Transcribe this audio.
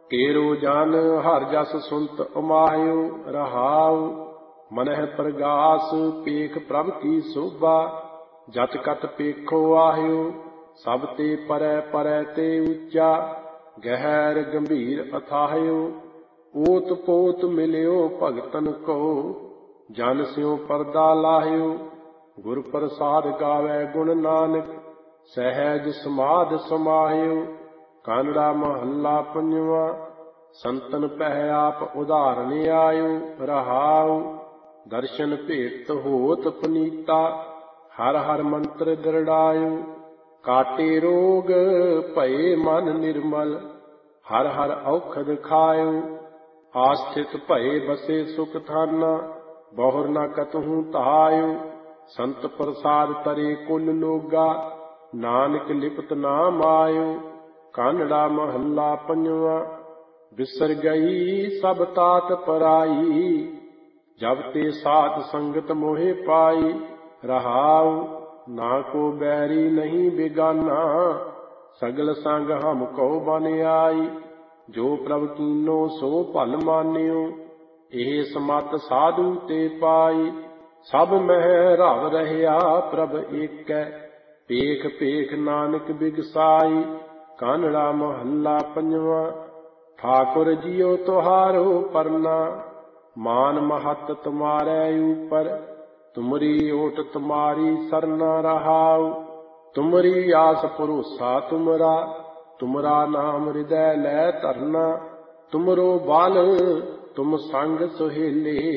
केरो जान हर जस सुनत उमाह्यो रहाउ। मनह प्रगास पेख प्रभ की शोभा, जत कत पेखो आह्यो सब ते परै परै ते ऊंचा। गहर गंभीर अथाह्यो ओत पोत मिल्यो भगतन को, जन स्यों परदा लाह्यो। गुर प्रसाद गावै गुण नानक, सहज समाध समाह्यो। कानड़ा महला पंजवा, संतन पह आप उदाहरण आयो रहाउ। दर्शन भेट होत पुनीता, हर हर मंत्र दृढ़ायो। काटे रोग भये मन निर्मल, हर हर औखद खायो। आस्थित भये बसे सुख थाना, बहुर न कतहु तहायो। संत प्रसाद तरे कुल लोगा, नानक लिपत नाम आयो। कानड़ा महला पंजवा, बिसर गई सब तात पराई, जब ते साथ संगत मोहे पाई। रहाउ ना को बैरी नहीं बेगाना, सगल संग हम को बन आई। जो प्रभ कीनो सो भल मान्यो, एह समत साधु ते पाई। सब मह रव रहया प्रभ एकै, पेख पेख नानक बिगसाई। कानड़ा महला पंजवा, ठाकुर जियो तुहारो परना, मान महत तुम्हारे ऊपर। तुमरी ओट तुम्हारी सरना रहाउ। तुमरी आस भरोसा तुमरा, तुमरा नाम हृदय लै धरना। तुमरो बाल तुम संग सुहेले,